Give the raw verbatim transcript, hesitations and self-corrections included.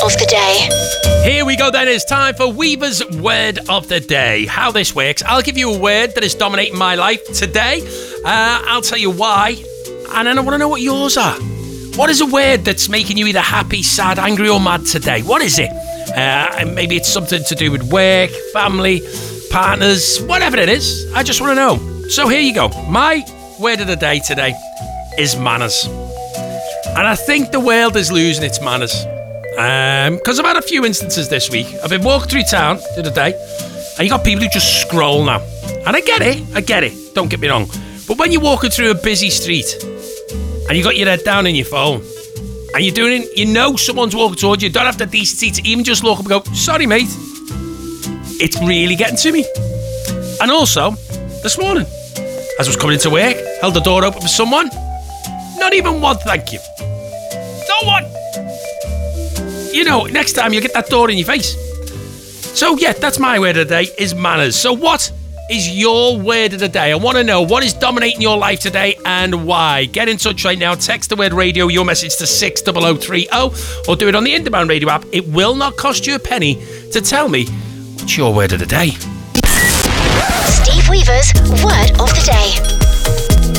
of the day. Here we go then, it's time for Weaver's Word of the Day. How this works, I'll give you a word that is dominating my life today. Uh, I'll tell you why, and then I want to know what yours are. What is a word that's making you either happy, sad, angry or mad today? What is it? Uh, maybe it's something to do with work, family, partners, whatever it is. I just want to know. So here you go. My word of the day today is manners. And I think the world is losing its manners. Because um, I've had a few instances this week. I've been walking through town the other day, and you got people who just scroll now. And I get it, I get it, don't get me wrong. But when you're walking through a busy street, and you got your head down in your phone, and you're doing it, you know someone's walking towards you, you don't have the decency to even just look up and go, sorry mate. It's really getting to me. And also, this morning, as I was coming into work, held the door open for someone, not even one thank you. No one. You know, next time you get that door in your face. So yeah, that's my word of the day, is manners. So what is your word of the day? I want to know what is dominating your life today and why. Get in touch right now. Text the word radio, your message to six oh oh three oh, or do it on the In-Demand Radio app. It will not cost you a penny to tell me what's your word of the day. Steve Weaver's Word of the Day.